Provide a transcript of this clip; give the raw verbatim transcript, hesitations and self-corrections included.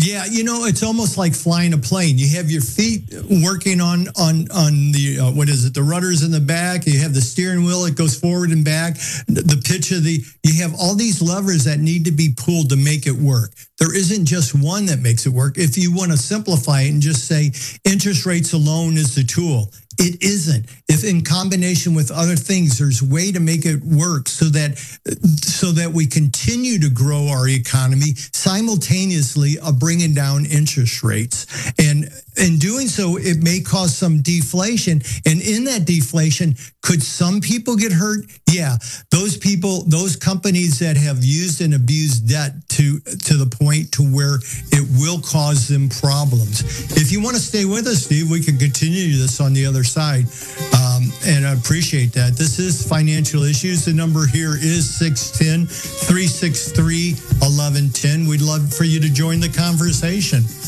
Yeah, you know, it's almost like flying a plane. You have your feet working on on on the uh, what is it? The rudders in the back. You have the steering wheel; it goes forward and back. The pitch of the you have all these levers that need to be pulled to make it work. There isn't just one that makes it work. If you want to simplify it and just say interest rates alone is the tool, it isn't. If in combination with other things, there's a way to make it work so that so that we continue to grow our economy simultaneously of bringing down interest rates. And in doing so, it may cause some deflation. And in that deflation, could some people get hurt? Yeah, those people, those companies that have used and abused debt to to the point to where it will cause them problems. If you want to stay with us, Steve, we can continue this on the other side. Um, and I appreciate that. This is Financial Issues. The number here is six one zero, three six three, one one one zero. We'd love for you to join the conversation.